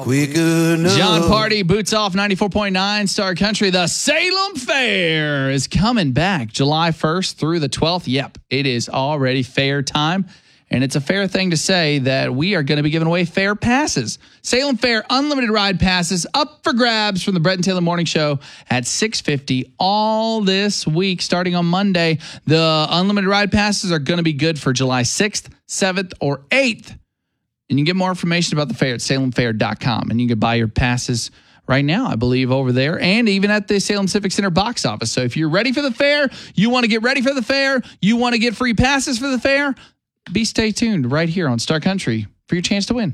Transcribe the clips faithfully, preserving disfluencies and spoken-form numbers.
Quick enough. John Party, Boots Off, ninety-four point nine Star Country. The Salem Fair is coming back July first through the twelfth. Yep, it is already fair time. And it's a fair thing to say that we are going to be giving away fair passes. Salem Fair unlimited ride passes up for grabs from the Brett and Taylor Morning Show at six fifty all this week starting on Monday. The unlimited ride passes are going to be good for July sixth, seventh, or eighth. And you can get more information about the fair at salem fair dot com. And you can buy your passes right now, I believe, over there, and even at the Salem Civic Center box office. So if you're ready for the fair, you want to get ready for the fair, you want to get free passes for the fair, be stay tuned right here on Star Country for your chance to win.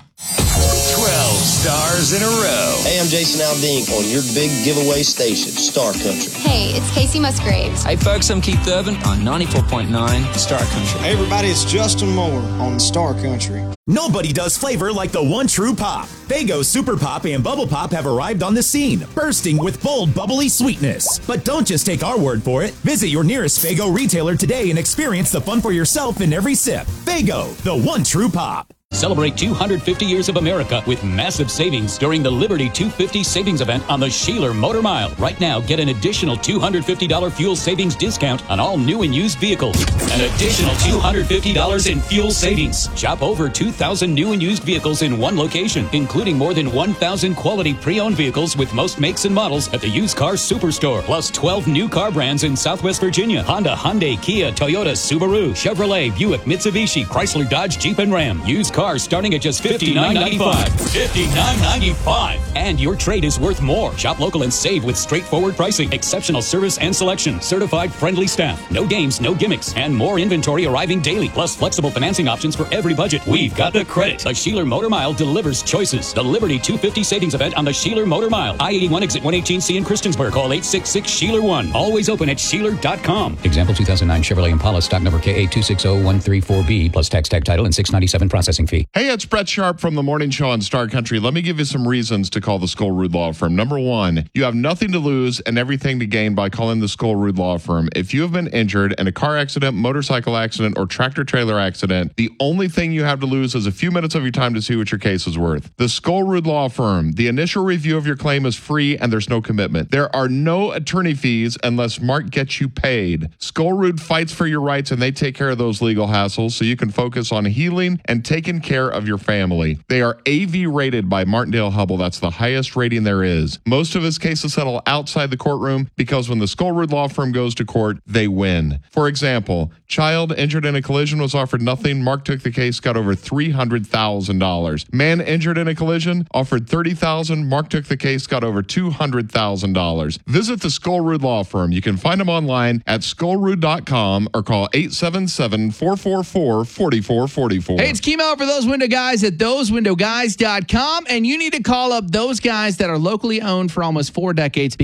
twelve stars in a row. Hey, I'm Jason Aldean on your big giveaway station, Star Country. Hey, it's Casey Musgraves. Hey, folks, I'm Keith Urban on ninety-four point nine Star Country. Hey, everybody, it's Justin Moore on Star Country. Nobody does flavor like the one true pop. Faygo Super Pop and Bubble Pop have arrived on the scene, bursting with bold, bubbly sweetness. But don't just take our word for it. Visit your nearest Faygo retailer today and experience the fun for yourself in every sip. Faygo, the one true pop. Celebrate two hundred fifty years of America with massive savings during the Liberty two fifty savings event on the Sheeler Motor Mile. Right now, get an additional two hundred fifty dollars fuel savings discount on all new and used vehicles. An additional two hundred fifty dollars in fuel savings. Shop over two thousand new and used vehicles in one location, including more than one thousand quality pre-owned vehicles with most makes and models at the Used Car Superstore. Plus twelve new car brands in Southwest Virginia. Honda, Hyundai, Kia, Toyota, Subaru, Chevrolet, Buick, Mitsubishi, Chrysler, Dodge, Jeep, and Ram. Used cars starting at just fifty-nine ninety-five. fifty-nine ninety-five. And your trade is worth more. Shop local and save with straightforward pricing, exceptional service and selection, certified friendly staff, no games, no gimmicks, and more inventory arriving daily, plus flexible financing options for every budget. We've got the credit. The Sheeler Motor Mile delivers choices. The Liberty two fifty savings event on the Sheeler Motor Mile. I eighty-one exit one eighteen C in Christiansburg. Call eight six six Sheeler one. Always open at Sheeler dot com. Example two thousand nine Chevrolet Impala, stock number K A two six zero one three four B, plus tax, tag title, and six ninety-seven processing fee. Hey, it's Brett Sharp from the Morning Show on Star Country. Let me give you some reasons to call the Skull-Ruud Law Firm. Number one, you have nothing to lose and everything to gain by calling the Skull-Ruud Law Firm. If you have been injured in a car accident, motorcycle accident, or tractor-trailer accident, the only thing you have to lose is a few minutes of your time to see what your case is worth. The Skull-Ruud Law Firm, the initial review of your claim is free and there's no commitment. There are no attorney fees unless Mark gets you paid. Skull-Ruud fights for your rights and they take care of those legal hassles so you can focus on healing and taking care of your family. They are A V rated by Martindale-Hubbell. That's the highest rating there is. Most of his cases settle outside the courtroom because when the Skull-Ruud Law Firm goes to court, they win. For example, child injured in a collision was offered nothing. Mark took the case, got over three hundred thousand dollars. Man injured in a collision offered thirty thousand dollars. Mark took the case, got over two hundred thousand dollars. Visit the Skull-Ruud Law Firm. You can find them online at skull ruud dot com or call eight seven seven, four four four, four four four four. Hey, it's Kimo for Those Window Guys at those window guys dot com, and you need to call up those guys that are locally owned for almost four decades.